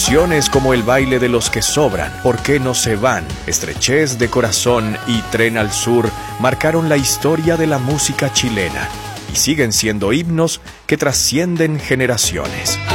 Canciones como El baile de los que sobran, ¿Por qué no se van?, Estrechez de corazón y Tren al sur marcaron la historia de la música chilena y siguen siendo himnos que trascienden generaciones.